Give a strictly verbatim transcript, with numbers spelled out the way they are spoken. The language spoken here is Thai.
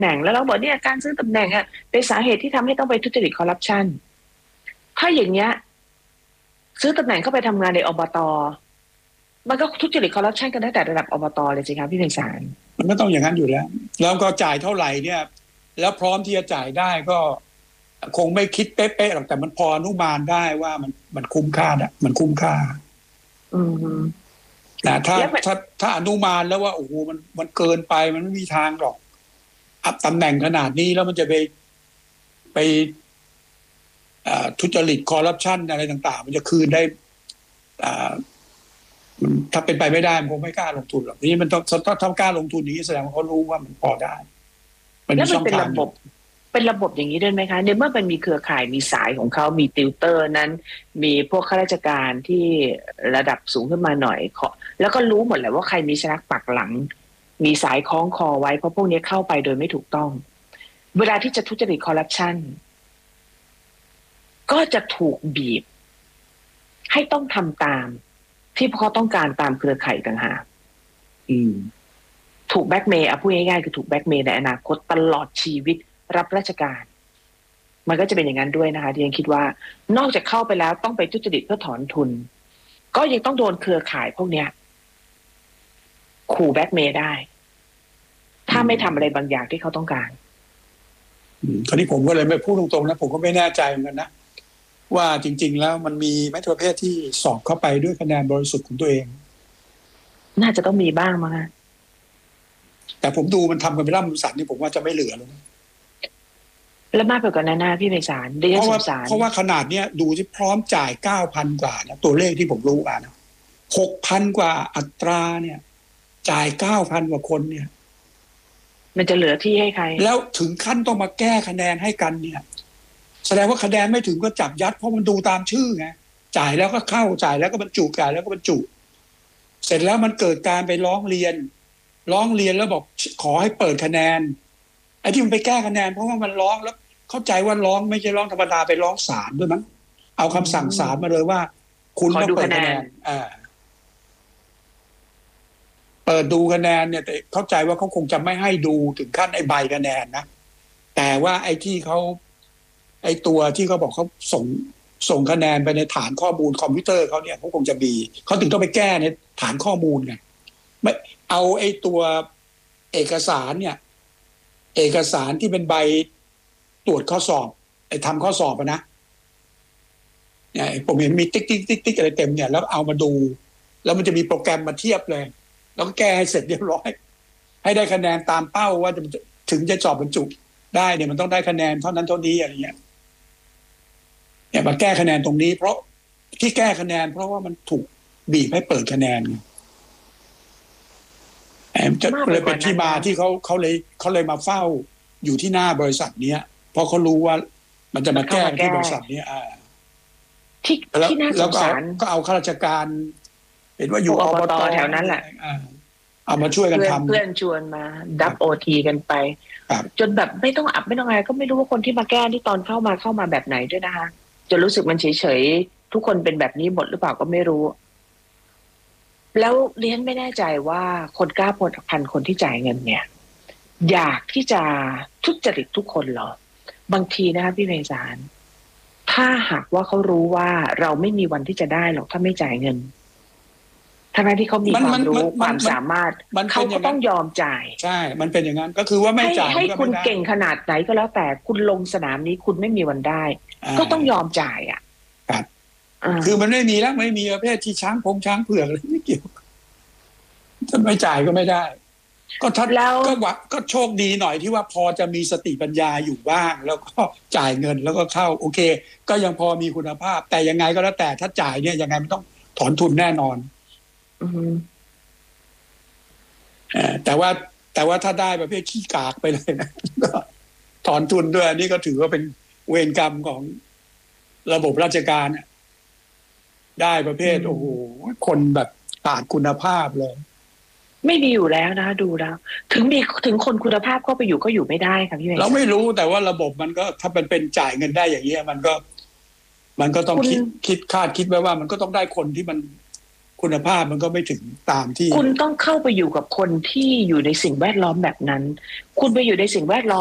แหน่งแล้วเราบอกเนี่ยการซื้อตำแหน่งอ่ะเป็นสาเหตุที่ทำให้ต้องไปทุจริตคอร์รัปชันถ้าอย่างเงี้ยซื้อตำแหน่งเข้าไปทำงานในอบตมันก็ทุจริตคอร์รัปชันกันตั้งแต่ระดับอบตเลยสิครับพี่ไพศาลมันก็ต้องอย่างนั้นอยู่แล้วแล้วก็จ่ายเท่าไหร่เนี่ยแล้วพร้อมที่จะจ่ายได้ก็คงไม่คิดเป๊ะๆหรอกแต่มันพออนุมานได้ว่ามันมันคุ้มค่าอะมันคุ้มค่าอืมนะถ้าถ้าถ้าอนุมานแล้วว่าโอ้โหมันมันเกินไปมันไม่มีทางหรอกอัพตำแหน่งขนาดนี้แล้วมันจะไปไปทุจริตคอร์รัปชันอะไรต่างๆมันจะคืนได้ถ้าเป็นไปไม่ได้มันคงไม่กล้าลงทุนหรอกทีนี้มันต้องถ้าทำกล้าลงทุนอย่างนี้แสดงว่าเขารู้ว่ามันพอได้แล้วมันเป็นระบบเป็นระบบอย่างนี้ด้วยไหมคะในเมื่อมันมีเครือข่ายมีสายของเขามีติวเตอร์นั้นมีพวกข้าราชการที่ระดับสูงขึ้นมาหน่อยแล้วก็รู้หมดแหละว่าใครมีชนักปักหลังมีสายคล้องคอไว้เพราะพวกนี้เข้าไปโดยไม่ถูกต้องเวลาที่จะทุจริตคอร์รัปชันก็จะถูกบีบให้ต้องทำตามที่พวกเขาต้องการตามเครือข่ายต่างหากถูกแบล็กเมย์เอาพูดง่ายๆคือถูกแบล็กเมย์ในอนาคตตลอดชีวิตรับราชการมันก็จะเป็นอย่างนั้นด้วยนะคะที่ยังคิดว่านอกจากเข้าไปแล้วต้องไปทุจริตเพื่อถอนทุนก็ยังต้องโดนเครือข่ายพวกเนี้ยขู่แบล็กเมย์ได้ถ้าไม่ทำอะไรบางอย่างที่เขาต้องการคราวนี้ผมก็เลยไม่พูดตรงๆนะผมก็ไม่แน่ใจเหมือนกันนะว่าจริงๆแล้วมันมีแม้ประเภทที่สอบเข้าไปด้วยคะแนนบริสุทธิ์ของตัวเองน่าจะต้องมีบ้างมั้งแต่ผมดูมันทำกันไปร่ำสันนี่ผมว่าจะไม่เหลือแล้วแล้วมากไปกว่านั้นนะพี่ไพศาลเดี๋ยวสงสารเพราะว่าขนาดเนี้ยดูที่พร้อมจ่ายเก้าพันกว่านะตัวเลขที่ผมรู้อ่ะนะหกพันกว่าอัตราเนี่ยจ่ายเก้าพันกว่าคนเนี่ยมันจะเหลือที่ให้ใครแล้วถึงขั้นต้องมาแก้คะแนนให้กันเนี่ยแสดงว่าคะแนนไม่ถึงก็จับยัดเพราะมันดูตามชื่อไงจ่ายแล้วก็เข้าจ่ายแล้วก็บรรจุจ่ายแล้วก็บรรจุเสร็จแล้วมันเกิดการไปร้องเรียนร้องเรียนแล้วบอกขอให้เปิดคะแนนไอ้ที่มันไปแก้คะแนนเพราะว่ามันร้องแล้วเข้าใจว่าร้องไม่ใช่ร้องธรรมดาไปร้องศาลด้วยมั้งเอาคำสั่งศาลมาเลยว่าคุณต้องเปิดคะแนนอ่าเปิดดูคะแนนเนี่ยแต่เข้าใจว่าเขาคงจะไม่ให้ดูถึงขั้นไอ้ใบคะแนนนะแต่ว่าไอ้ที่เขาไอ้ตัวที่เขาบอกเขาส่งส่งคะแนนไปในฐานข้อมูลคอมพิวเตอร์เขาเนี่ยเขาคงจะมีเขาถึงต้องไปแก้ในฐานข้อมูลไงไม่เอาไอ้ตัวเอกสารเนี่ยเอกสารที่เป็นใบตรวจข้อสอบไอ้ทำข้อสอบนะเนี่ยผมเห็นมีติ๊กติ๊กติ๊กติ๊กอะไรเต็มเนี่ยแล้วเอามาดูแล้วมันจะมีโปรแกรมมาเทียบเลยแล้วก็แก้ให้เสร็จเรียบร้อยให้ได้คะแนนตามเป้าว่าจะถึงจะสอบบรรจุได้เนี่ยมันต้องได้คะแนนเท่านั้นเท่านี้อะไรเงี้ยเนี่ยมาแก้คะแนนตรงนี้เพราะที่แก้คะแนนเพราะว่ามันถูกบีบให้เปิดคะแนนจะเลยเป็นที่มาที่เขาเขาเลยเขาเลยมาเฝ้าอยู่ที่หน้าบริษัทเนี้ยเพราะเขารู้ว่ามันจะมาแก้ที่บริษัทนี้อ่าที่ที่น่าสงสารก็เอาข้าราชการเห็นว่าอยู่อบตแถวนั้นแหละเอามาช่วยกันทำเพื่อนชวนมาดับโอทีกันไปจนแบบไม่ต้องอับไม่ต้องอะไรก็ไม่รู้ว่าคนที่มาแก้ที่ตอนเข้ามาเข้ามาแบบไหนด้วยนะคะจนรู้สึกมันเฉยๆทุกคนเป็นแบบนี้หมดหรือเปล่าก็ไม่รู้แล้วเรียนไม่แน่ใจว่าคนกล้าพลพันคนที่จ่ายเงินเนี่ยอยากที่จะทุจริตทุกคนเหรอบางทีนะคะพี่ไพศาลถ้าหากว่าเขารู้ว่าเราไม่มีวันที่จะได้หรอกถ้าไม่จ่ายเงินทั้งที่เขามีความรู้ความสามารถเขาก็ต้องยอมจ่ายใช่มันเป็นอย่างนั้นก็คือว่าไม่จ่ายให้คุณเก่งขนาดไหนก็แล้วแต่คุณลงสนามนี้คุณไม่มีวันได้ก็ต้องยอมจ่ายอ่ะครับคือมันไม่มีแล้วไม่มีประเภทที่ช้างพงช้างเผือกอะไรไม่เกี่ยวถ้าไม่จ่ายก็ไม่ได้ก็ทัดแล้วก็ว่าก็โชคดีหน่อยที่ว่าพอจะมีสติปัญญาอยู่บ้างแล้วก็จ่ายเงินแล้วก็เข้าโอเคก็ยังพอมีคุณภาพแต่ยังไงก็แล้วแต่ถ้าจ่ายเนี่ยยังไงมันต้องถอนทุนแน่นอนแต่ว่าแต่ว่าถ้าได้ประเภทขี้กากไปเลยนะถอนทุนด้วยอันนี้ก็ถือว่าเป็นเวรกรรมของระบบราชการได้ประเภทโอ้โหคนแบบขาดคุณภาพเลยไม่มีอยู่แล้วนะดูแล้วถึงมีถึงคนคุณภาพเข้าไปอยู่ก็อยู่ไม่ได้ค่ะพี่เมย์เราไม่รู้แต่ว่าระบบมันก็ถ้ามันเป็นจ่ายเงินได้อย่างเงี้ยมันก็มันก็ต้องคิดคิดคาดคิดไว้ว่ามันก็ต้องได้คนที่มันคุณภาพมันก็ไม่ถึงตามที่คุณต้องเข้าไปอยู่กับคนที่อยู่ในสิ่งแวดล้อมแบบนั้น คุณไปอยู่ในสิ่งแวดล้อม